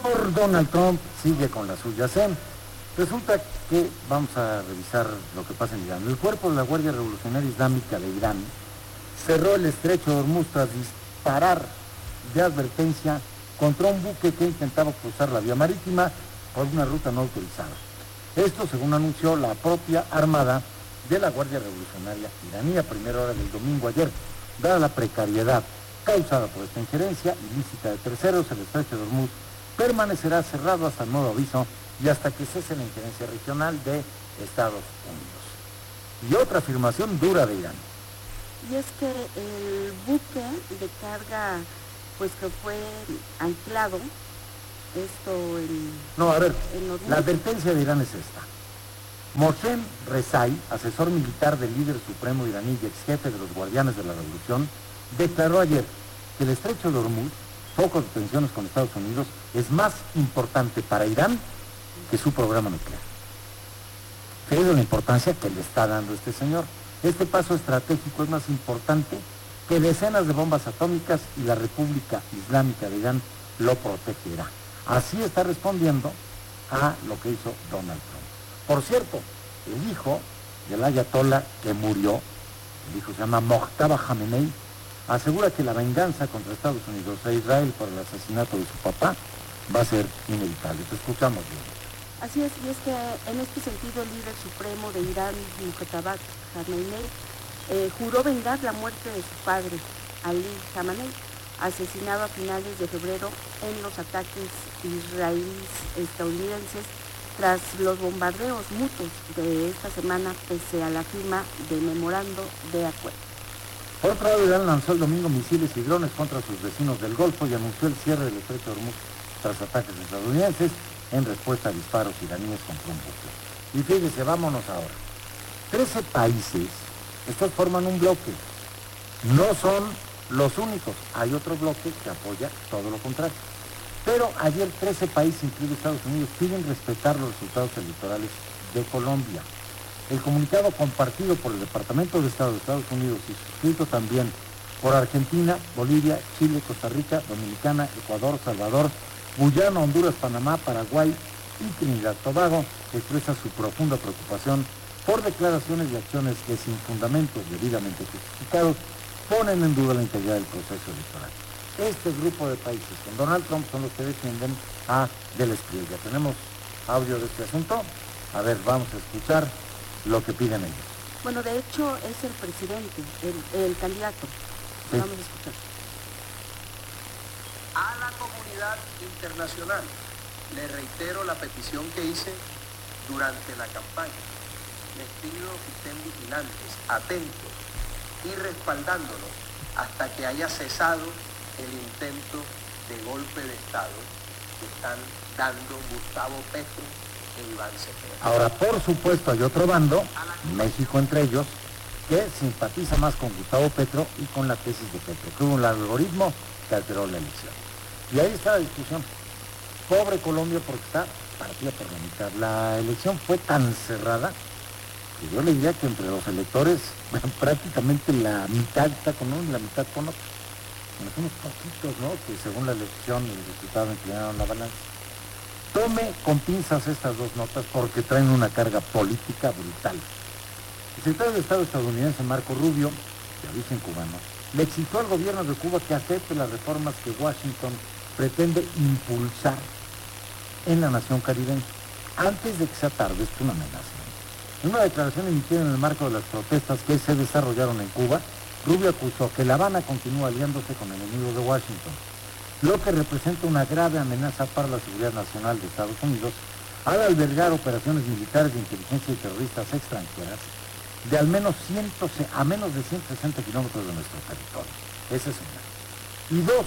señor Donald Trump sigue con las suyas, ¿eh? Resulta que vamos a revisar lo que pasa en Irán. El cuerpo de la Guardia Revolucionaria Islámica de Irán cerró el estrecho de Hormuz tras disparar de advertencia contra un buque que intentaba cruzar la vía marítima por una ruta no autorizada. Esto según anunció la propia Armada de la Guardia Revolucionaria iraní a primera hora del domingo ayer. Dada la precariedad causada por esta injerencia ilícita de terceros, el estrecho de Hormuz permanecerá cerrado hasta nuevo aviso y hasta que cese la injerencia regional de Estados Unidos. Y otra afirmación dura de Irán. Y es que el buque de carga, pues que fue anclado, esto en... No, a ver, en Hormuz. La advertencia de Irán es esta. Mohsen Rezai, asesor militar del líder supremo iraní y ex jefe de los guardianes de la revolución, declaró ayer que el estrecho de Hormuz, foco de tensiones con Estados Unidos, es más importante para Irán que su programa nuclear. Fíjate la importancia que le está dando este señor. Este paso estratégico es más importante que decenas de bombas atómicas y la República Islámica de Irán lo protegerá. Así está respondiendo a lo que hizo Donald Trump. Por cierto, el hijo del ayatollah que murió, el hijo se llama Mojtaba Khamenei, asegura que la venganza contra Estados Unidos e Israel por el asesinato de su papá va a ser inevitable. Te escuchamos bien. Así es, y es que en este sentido el líder supremo de Irán, Mojtaba Khamenei, juró vengar la muerte de su padre, Ali Khamenei, asesinado a finales de febrero en los ataques israelíes estadounidenses tras los bombardeos mutuos de esta semana pese a la firma de memorando de acuerdo. Por otro lado, Irán lanzó el domingo misiles y drones contra sus vecinos del Golfo y anunció el cierre del estrecho de Hormuz tras ataques estadounidenses en respuesta a disparos iraníes contra un buque. Y fíjese, vámonos ahora. 13 países, estos forman un bloque. No son los únicos. Hay otro bloque que apoya todo lo contrario. Pero ayer 13 países, incluidos Estados Unidos, piden respetar los resultados electorales de Colombia. El comunicado compartido por el Departamento de Estado de Estados Unidos y suscrito también por Argentina, Bolivia, Chile, Costa Rica, Dominicana, Ecuador, Salvador, Guyana, Honduras, Panamá, Paraguay y Trinidad y Tobago, expresa su profunda preocupación por declaraciones y acciones que sin fundamentos debidamente justificados ponen en duda la integridad del proceso electoral. Este grupo de países con Donald Trump son los que defienden a Del Espriu. Ya tenemos audio de este asunto. A ver, vamos a escuchar lo que piden ellos. Bueno, de hecho es el presidente, el candidato. Sí. Vamos a escuchar. A la comunidad internacional le reitero la petición que hice durante la campaña. Les pido que estén vigilantes, atentos y respaldándonos hasta que haya cesado el intento de golpe de Estado que están dando Gustavo Petro e Iván Cepeda. Ahora, por supuesto, hay otro bando, México entre ellos, que simpatiza más con Gustavo Petro y con la tesis de Petro, que hubo un algoritmo que alteró la elección. Y ahí está la discusión. Pobre Colombia porque está partida por la mitad. La elección fue tan cerrada que yo le diría que entre los electores prácticamente la mitad está con uno y la mitad con otro. Unos poquitos, ¿no?, que según la elección y el resultado inclinaron la balanza. Tome con pinzas estas dos notas porque traen una carga política brutal. El secretario de Estado estadounidense Marco Rubio, de origen cubano, le exigió al gobierno de Cuba que acepte las reformas que Washington pretende impulsar en la nación caribeña, antes de que sea tarde. Esto es una amenaza. En una declaración emitida en el marco de las protestas que se desarrollaron en Cuba, Rubio acusó que La Habana continúa aliándose con enemigos de Washington, lo que representa una grave amenaza para la seguridad nacional de Estados Unidos al albergar operaciones militares de inteligencia y terroristas extranjeras de al menos a menos de 160 kilómetros de nuestro territorio. Ese es una. Y dos,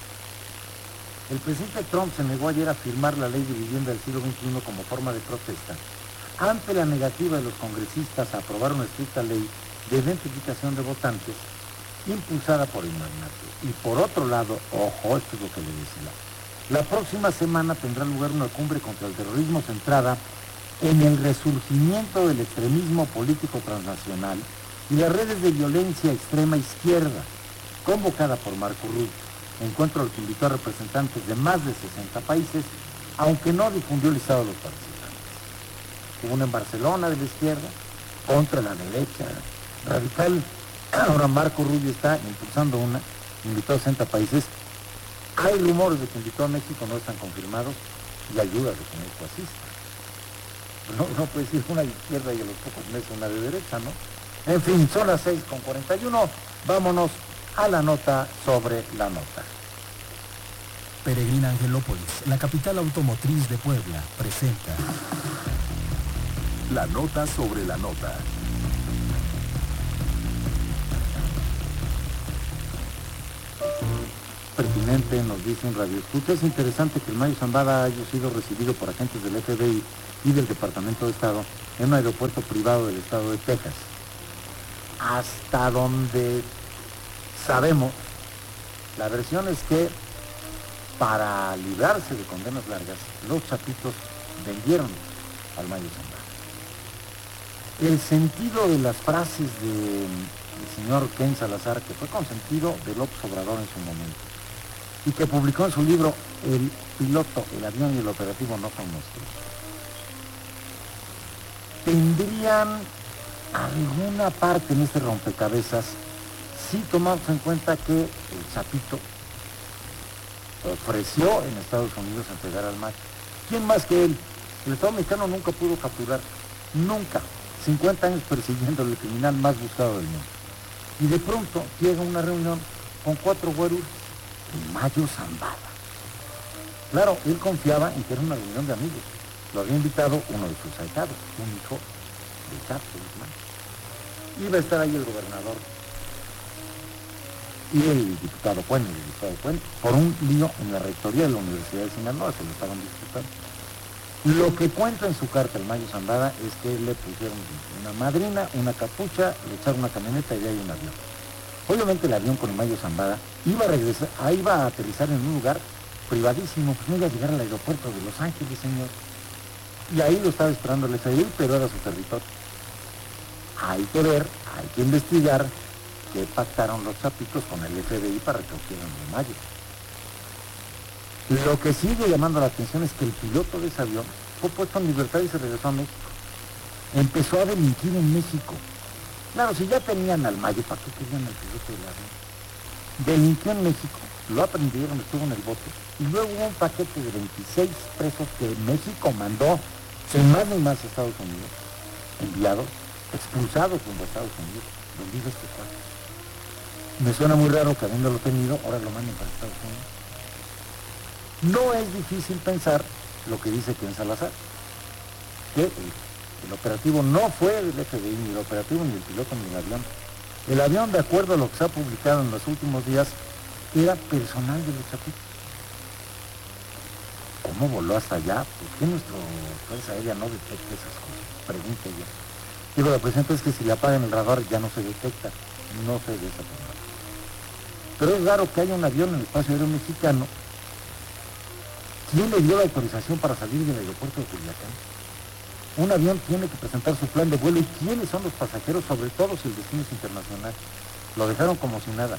el presidente Trump se negó ayer a firmar la ley de vivienda del siglo XXI como forma de protesta ante la negativa de los congresistas a aprobar una estricta ley de identificación de votantes impulsada por el magnate. Y por otro lado, ojo, esto es lo que le decía, la próxima semana tendrá lugar una cumbre contra el terrorismo centrada en el resurgimiento del extremismo político transnacional y las redes de violencia extrema izquierda, convocada por Marco Rubio. encuentro al que invitó a representantes de más de 60 países, aunque no difundió el listado de los participantes. Hubo una en Barcelona de la izquierda, contra la derecha radical. Ahora Marco Rubio está impulsando una, invitó a 60 países. Hay rumores de que invitó a México, no están confirmados, y ayuda de que México asista. No puede decir una de izquierda y a los pocos meses una de derecha, ¿no? En fin, son las 6:41, vámonos a la nota sobre la nota. Peregrina Angelópolis, la capital automotriz de Puebla, presenta la nota sobre la nota. Pertinente, nos dice un radioescucha. Es interesante que el Mayo Zambada haya sido recibido por agentes del FBI y del Departamento de Estado en un aeropuerto privado del estado de Texas. Hasta donde sabemos, la versión es que para librarse de condenas largas, los chapitos vendieron al Mayo Zambada. El sentido de las frases del señor Ken Salazar, que fue consentido de López Obrador en su momento, y que publicó en su libro El piloto, el avión y el operativo no son nuestros, tendrían alguna parte en este rompecabezas si tomamos en cuenta que el Chapito ofreció en Estados Unidos entregar al Mayo. ¿Quién más que él? El Estado mexicano nunca pudo capturar, nunca, 50 años persiguiendo al criminal más buscado del mundo. Y de pronto llega una reunión con 4 güeros y Mayo Zambada. Claro, él confiaba en que era una reunión de amigos. Lo había invitado uno de sus ahijados, un hijo de Chapo Guzmán. Iba a estar ahí el gobernador y el diputado Cuen, por un lío en la rectoría de la Universidad de Sinaloa, se lo estaban disputando. Lo que cuenta en su carta el Mayo Zambada es que le pusieron una madrina, una capucha, le echaron una camioneta y de ahí un avión. Obviamente el avión con el Mayo Zambada iba a regresar, iba a aterrizar en un lugar privadísimo, pues no iba a llegar al aeropuerto de Los Ángeles, señor. Y ahí lo estaba esperando el FBI, pero era su territorio. Hay que ver, hay que investigar qué pactaron los chapitos con el FBI para que obtieran el Mayo. Lo que sigue llamando la atención es que el piloto de ese avión fue puesto en libertad y se regresó a México. Empezó a delinquir en México. Claro, si ya tenían al Mayo, ¿para qué querían al piloto del avión? Delinquió en México, lo aprendieron, estuvo en el bote. Y luego hubo un paquete de 26 presos que México mandó, sin más ni más, a Estados Unidos, enviados, expulsados rumbo a Estados Unidos, vendidos este cuarto. Me suena muy raro que habiéndolo tenido, ahora lo manden para Estados Unidos. No es difícil pensar lo que dice Ken Salazar, que el operativo no fue del FBI, ni el operativo, ni el piloto, ni el avión. El avión, de acuerdo a lo que se ha publicado en los últimos días, era personal de los chapitos. ¿Cómo voló hasta allá? ¿Por qué nuestra Fuerza Aérea no detecta esas cosas? Pregunto yo. Digo, la presenta es que si le apagan el radar ya no se detecta, no se de esa forma. Pero es raro que haya un avión en el espacio aéreo mexicano. ¿Quién le dio la autorización para salir del aeropuerto de Culiacán? Un avión tiene que presentar su plan de vuelo. ¿Y quiénes son los pasajeros? Sobre todo si el destino es internacional. Lo dejaron como si nada.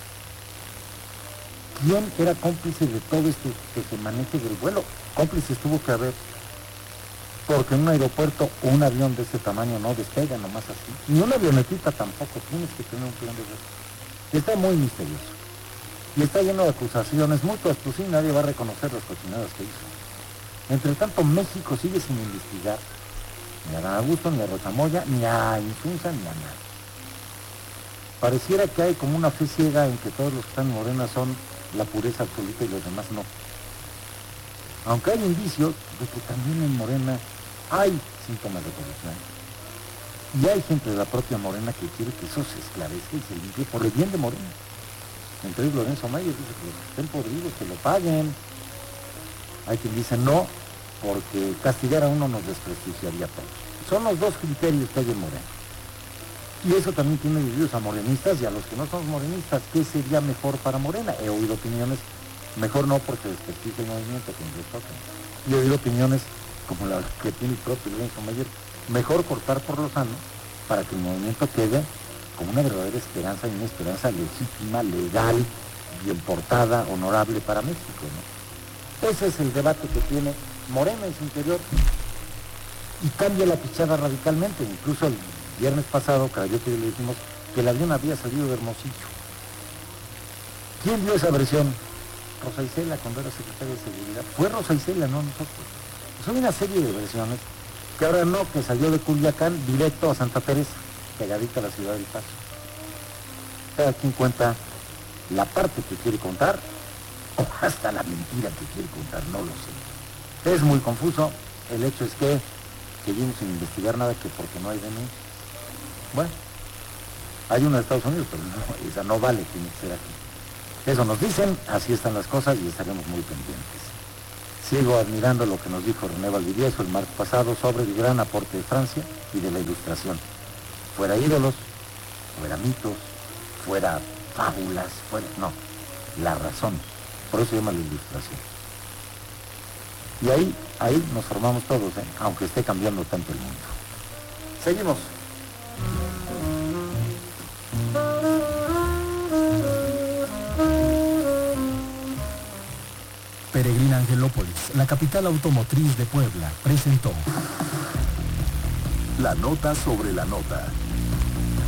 ¿Quién era cómplice de todo este que se maneje del vuelo? Cómplices tuvo que haber. Porque en un aeropuerto un avión de este tamaño no despega nomás así. Ni una avionetita tampoco. Tienes que tener un plan de vuelo. Está muy misterioso. Y está lleno de acusaciones mutuas, pues sí, nadie va a reconocer las cochinadas que hizo. Entre tanto, México sigue sin investigar ni a Dan Augusto, ni a Rochamoya, ni a Insunza, ni a nadie. Pareciera que hay como una fe ciega en que todos los que están en Morena son la pureza absoluta y los demás no. Aunque hay indicios de que también en Morena hay síntomas de corrupción. Y hay gente de la propia Morena que quiere que eso se esclarezca y se limpie por el bien de Morena. Entre ellos Lorenzo Mayer dice que los que estén podridos, que lo paguen. Hay quien dice no, porque castigar a uno nos desprestigiaría a todos. Son los dos criterios que hay en Morena. Y eso también tiene divididos a morenistas y a los que no somos morenistas. ¿Qué sería mejor para Morena? He oído opiniones, mejor no porque desprestigia el movimiento, que nos toca. Y he oído opiniones como la que tiene el propio Lorenzo Mayer, mejor cortar por lo sano para que el movimiento quede como una verdadera esperanza y una esperanza legítima, legal, bien portada, honorable para México, ¿no? Ese es el debate que tiene Morena en su interior y cambia la pichada radicalmente. Incluso el viernes pasado, Carayote y le dijimos que el avión había salido de Hermosillo. ¿Quién dio esa versión? Rosa Isela, cuando era secretaria de Seguridad. Fue Rosa Isela, no nosotros. Pues hay una serie de versiones que ahora no, que salió de Culiacán directo a Santa Teresa, pegadita a la Ciudad del Paso. Cada quien cuenta la parte que quiere contar o hasta la mentira que quiere contar, no lo sé. Es muy confuso. El hecho es que seguimos sin investigar nada, que porque no hay DNI. Bueno, hay una de Estados Unidos, pero no, esa no vale, tiene que ser aquí. Eso nos dicen, así están las cosas y estaremos muy pendientes. Sigo admirando lo que nos dijo René Valdivieso el martes pasado sobre el gran aporte de Francia y de la Ilustración. Fuera ídolos, fuera mitos, fuera fábulas, fuera... No, la razón. Por eso se llama la Ilustración. Y ahí nos formamos todos, aunque esté cambiando tanto el mundo. Seguimos. Peregrina Angelópolis, la capital automotriz de Puebla, presentó La nota sobre la nota.